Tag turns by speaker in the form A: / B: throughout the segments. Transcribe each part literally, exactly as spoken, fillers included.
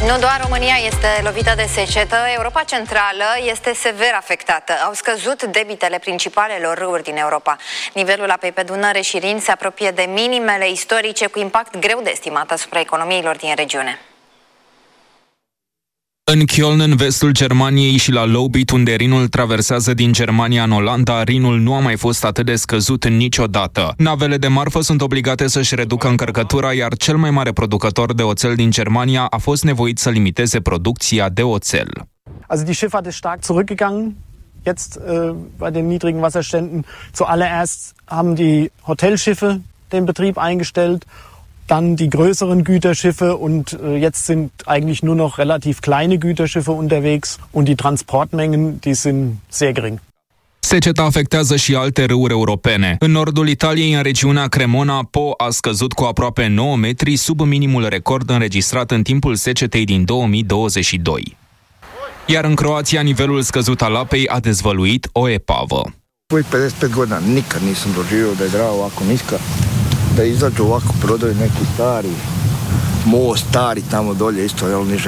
A: Nu doar România este lovită de secetă, Europa Centrală este sever afectată. Au scăzut debitele principalelor râuri din Europa. Nivelul apei pe Dunăre și Rin se apropie de minimele istorice, cu impact greu de estimat asupra economiilor din regiune.
B: În Köln, în vestul Germaniei, și la Lobit, unde Rinul traversează din Germania în Olanda, Rinul nu a mai fost atât de scăzut niciodată. Navele de marfă sunt obligate să-și reducă încărcătura, iar cel mai mare producător de oțel din Germania a fost nevoit să limiteze producția de oțel.
C: Also die Schifffahrt ist stark zurückgegangen. Jetzt äh, bei den niedrigen Wasserständen. Zuallererst haben die Hotelschiffe den Betrieb eingestellt. Dann die größeren Güterschiffe und äh, jetzt sind eigentlich nur noch relativ kleine Güterschiffe unterwegs und die Transportmengen, die sind sehr gering.
B: Seceta afectează și alte râuri europene. În nordul Italiei, în regiunea Cremona, Po a scăzut cu aproape nouă metri, sub minimul record înregistrat în timpul secetei din două mii douăzeci și doi. Iar în Croația, nivelul scăzut al apei a dezvăluit o epavă.
D: Păi pedeset pet godina nikad nisam doživio da je Drava ovako niska. Da izađu ovako prodaju neki stari most, stari tamo dolje isto, jel, niže.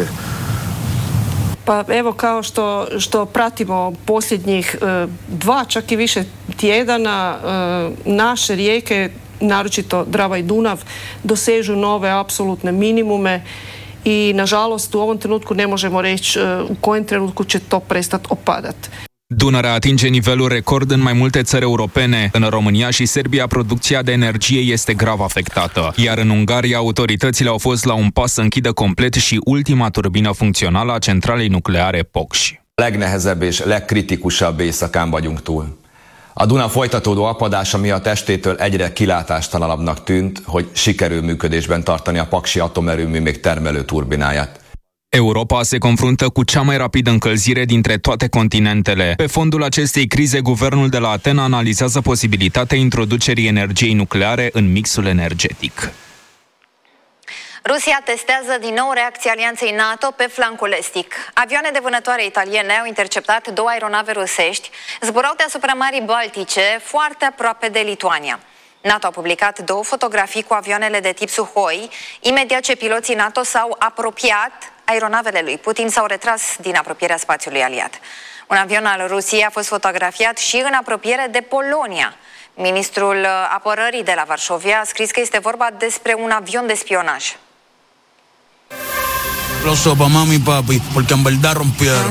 E: Pa evo, kao što, što pratimo posljednjih e, dva, čak i više tjedana, e, naše rijeke, naročito Drava i Dunav, dosežu nove apsolutne minimume i, nažalost, u ovom trenutku ne možemo reći e, u kojem trenutku će to prestati opadati.
B: Dunărea atinge nivelul record în mai multe țări europene. În România și Serbia, producția de energie este grav afectată. Iar în Ungaria, autoritățile au fost la un pas să închidă complet și ultima turbină funcțională a centralei nucleare Pokshi.
F: Legnehezebb és legkritikusabb éjszakán vagyunk túl. A Duna folytatódó apadása miatt estétől egyre kilátástalanabbnak tűnt, hogy sikerül működésben tartani a Paksi atomerőmű még termelő turbináját.
B: Europa se confruntă cu cea mai rapidă încălzire dintre toate continentele. Pe fondul acestei crize, guvernul de la Atena analizează posibilitatea introducerii energiei nucleare în mixul energetic.
A: Rusia testează din nou reacția alianței NATO pe flancul estic. Avioane de vânătoare italiene au interceptat două aeronave rusești, zburau deasupra Marii Baltice, foarte aproape de Lituania. NATO a publicat două fotografii cu avioanele de tip Suhoi. Imediat ce piloții NATO s-au apropiat, aeronavele lui Putin s-au retras din apropierea spațiului aliat. Un avion al Rusiei a fost fotografiat și în apropiere de Polonia. Ministrul Apărării de la Varșovia a scris că este vorba despre un avion de spionaj.
G: Aplauso pa mami y papi, porque en verdad rompieron.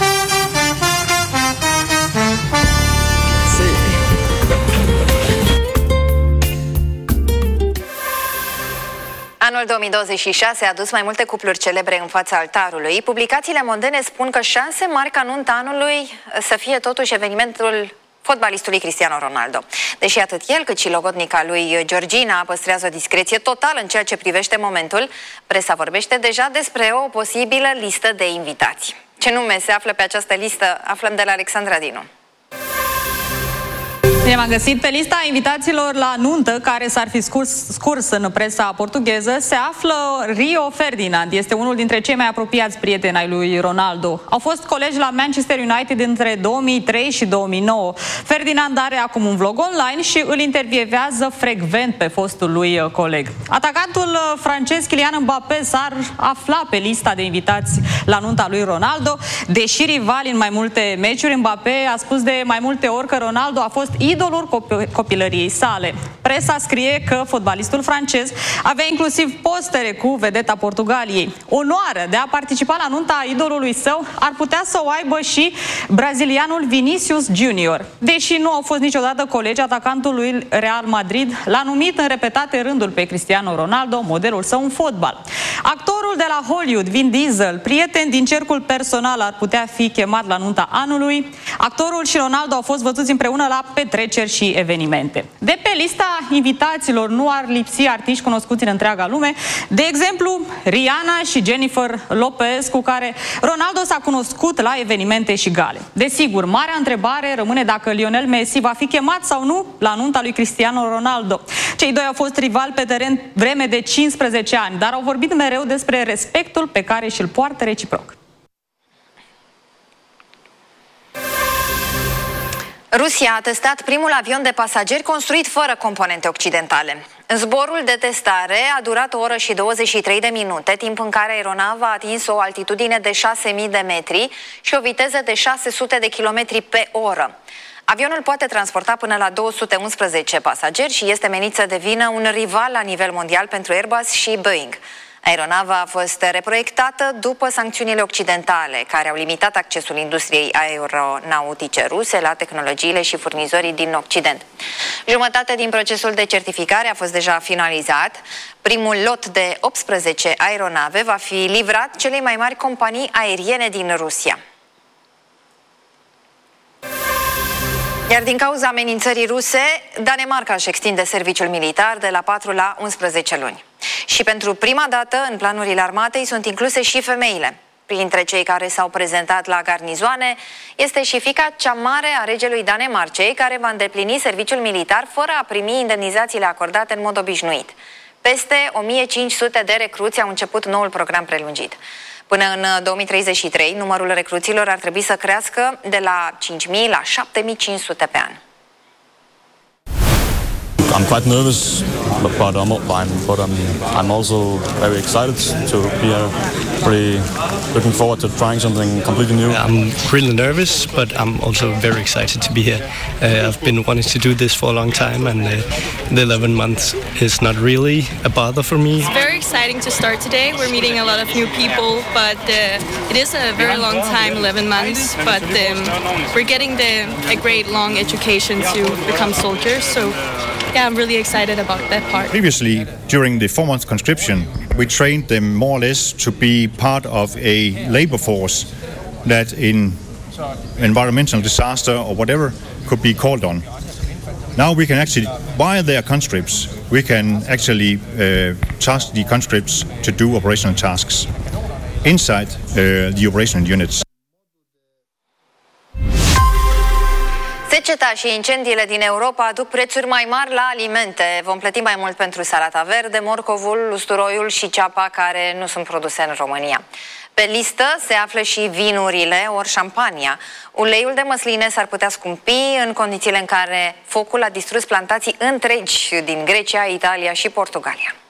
A: Anul două mii douăzeci și șase a adus mai multe cupluri celebre în fața altarului. Publicațiile mondene spun că șanse mari ca nunta anului să fie totuși evenimentul fotbalistului Cristiano Ronaldo. Deși atât el cât și logodnica lui Georgina păstrează o discreție totală în ceea ce privește momentul, presa vorbește deja despre o posibilă listă de invitați. Ce nume se află pe această listă, aflăm de la Alexandra Dinu.
H: Ne-am găsit pe lista invitaților la nuntă, care s-ar fi scurs, scurs în presa portugheză, se află Rio Ferdinand. Este unul dintre cei mai apropiați prieteni ai lui Ronaldo. Au fost colegi la Manchester United între două mii trei și două mii nouă. Ferdinand are acum un vlog online și îl intervievează frecvent pe fostul lui coleg. Atacantul francez Kylian Mbappé s-ar afla pe lista de invitați la nunta lui Ronaldo. Deși rivali în mai multe meciuri, Mbappé a spus de mai multe ori că Ronaldo a fost idolul copilăriei sale. Presa scrie că fotbalistul francez avea inclusiv postere cu vedeta Portugaliei. Onoarea de a participa la nunta idolului său ar putea să o aibă și brazilianul Vinicius Junior. Deși nu au fost niciodată colegi, atacantul lui Real Madrid l-a numit în repetate rânduri pe Cristiano Ronaldo, modelul său în fotbal. Actorul de la Hollywood, Vin Diesel, prieten din cercul personal, ar putea fi chemat la nunta anului. Actorul și Ronaldo au fost văzuți împreună la petreceri și evenimente. De pe lista invitaților nu ar lipsi artiști cunoscuți în întreaga lume, de exemplu Rihanna și Jennifer Lopez, cu care Ronaldo s-a cunoscut la evenimente și gale. Desigur, marea întrebare rămâne dacă Lionel Messi va fi chemat sau nu la nunta lui Cristiano Ronaldo. Cei doi au fost rivali pe teren vreme de cincisprezece ani, dar au vorbit mereu despre respectul pe care și-l poartă reciproc.
A: Rusia a testat primul avion de pasageri construit fără componente occidentale. Zborul de testare a durat o oră și douăzeci și trei de minute, timp în care aeronava a atins o altitudine de șase mii de metri și o viteză de șase sute de kilometri pe oră. Avionul poate transporta până la două sute unsprezece pasageri și este menit să devină un rival la nivel mondial pentru Airbus și Boeing. Aeronava a fost reproiectată după sancțiunile occidentale, care au limitat accesul industriei aeronautice ruse la tehnologiile și furnizorii din Occident. Jumătate din procesul de certificare a fost deja finalizat. Primul lot de optsprezece aeronave va fi livrat celei mai mari companii aeriene din Rusia. Iar din cauza amenințării ruse, Danemarca își extinde serviciul militar de la patru la unsprezece luni. Și pentru prima dată, în planurile armatei sunt incluse și femeile. Printre cei care s-au prezentat la garnizoane este și fiica cea mare a regelui Danemarcei, care va îndeplini serviciul militar fără a primi indemnizațiile acordate în mod obișnuit. Peste o mie cinci sute de recruți au început noul program prelungit. Până în două mii treizeci și trei, numărul recruților ar trebui să crească de la cinci mii la șapte mii cinci sute pe an.
I: I'm quite nervous, but, but I'm I'm, but I'm I'm also very excited to be here. Pretty looking forward to trying something completely new.
J: I'm really nervous, but I'm also very excited to be here. Uh, I've been wanting to do this for a long time, and uh, the eleven months is not really a bother for me.
K: It's very exciting to start today. We're meeting a lot of new people, but uh, it is a very long time, eleven months. But um, we're getting the a great long education to become soldiers. So. Yeah, I'm really excited about that part.
L: Previously, during the four-month conscription, we trained them more or less to be part of a labor force that in environmental disaster or whatever could be called on. Now we can actually, while they are conscripts, we can actually uh, task the conscripts to do operational tasks inside uh, the operational units.
A: Seceta și incendiile din Europa aduc prețuri mai mari la alimente. Vom plăti mai mult pentru salata verde, morcovul, usturoiul și ceapa, care nu sunt produse în România. Pe listă se află și vinurile ori șampania. Uleiul de măsline s-ar putea scumpi în condițiile în care focul a distrus plantații întregi din Grecia, Italia și Portugalia.